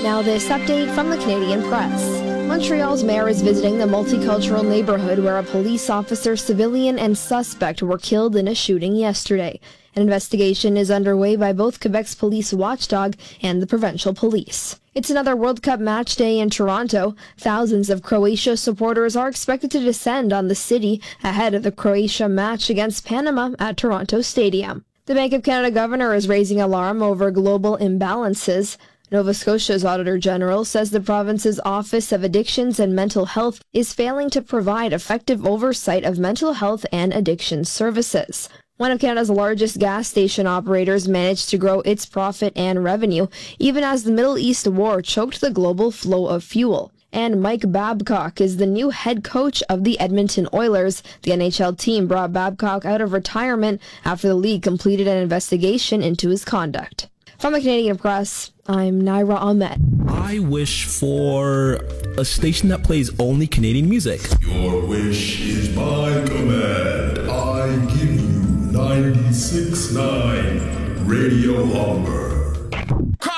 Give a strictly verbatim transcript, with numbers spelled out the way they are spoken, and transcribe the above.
Now this update from the Canadian Press. Montreal's mayor is visiting the multicultural neighborhood where a police officer, civilian, and suspect were killed in a shooting yesterday. An investigation is underway by both Quebec's police watchdog and the provincial police. It's another World Cup match day in Toronto. Thousands of Croatia supporters are expected to descend on the city ahead of the Croatia match against Panama at Toronto Stadium. The Bank of Canada governor is raising alarm over global imbalances. Nova Scotia's Auditor General says the province's Office of Addictions and Mental Health is failing to provide effective oversight of mental health and addiction services. One of Canada's largest gas station operators managed to grow its profit and revenue, even as the Middle East war choked the global flow of fuel. And Mike Babcock is the new head coach of the Edmonton Oilers. The N H L team brought Babcock out of retirement after the league completed an investigation into his conduct. From the Canadian Press, I'm Naira Ahmed. I wish for a station that plays only Canadian music. Your wish is my command. I give you ninety-six point nine Radio Humber.